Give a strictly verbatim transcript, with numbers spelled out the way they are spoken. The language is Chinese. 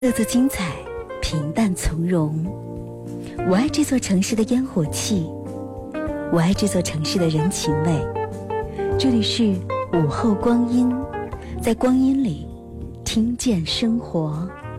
色泽精彩，平淡从容。我爱这座城市的烟火气，我爱这座城市的人情味。这里是午后光阴，在光阴里听见生活。